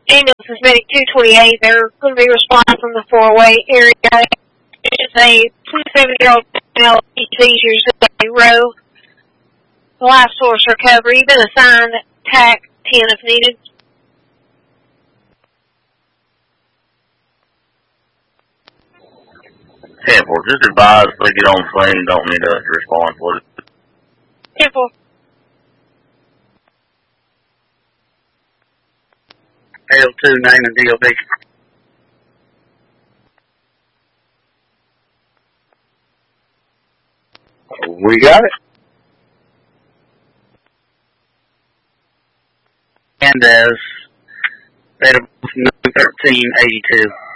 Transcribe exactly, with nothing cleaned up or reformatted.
Ambulance Suspected two twenty-eight, they're going to be responding from the four-way area. It's a twenty-seven-year-old female seizures in a row. Life source recovery. You've been assigned T A C ten if needed. ten four, just advise if they get on the scene, don't need us to respond for it. ten four. L two, name and D O B. We got it. And as date of birth thirteen eighty-two.